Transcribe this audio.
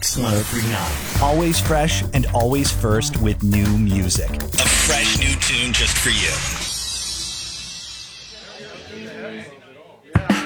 X1039. Always fresh and always first with new music. A fresh new tune just for you.